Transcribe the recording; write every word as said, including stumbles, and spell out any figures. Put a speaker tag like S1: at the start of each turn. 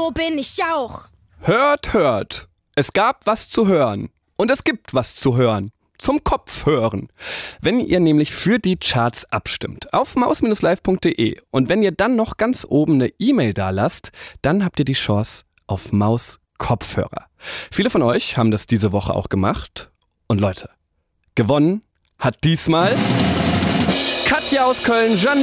S1: so bin ich auch.
S2: Hört, hört. Es gab was zu hören. Und es gibt was zu hören. Zum Kopfhören. Wenn ihr nämlich für die Charts abstimmt, auf maus live punkt de und wenn ihr dann noch ganz oben eine E-Mail da lasst, dann habt ihr die Chance auf Maus Kopfhörer. Viele von euch haben das diese Woche auch gemacht. Und Leute, gewonnen hat diesmal Katja aus Köln, Janine